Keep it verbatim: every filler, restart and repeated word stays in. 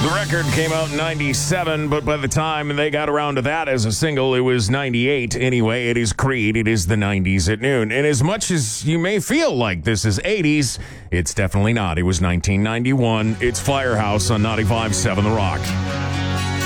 The record came out in ninety-seven, but by the time they got around to that as a single, it was ninety-eight. Anyway, it is Creed. It is the nineties at noon. And as much as you may feel like this is eighties, it's definitely not. It was nineteen ninety-one. It's Firehouse on ninety-five point seven The Rock.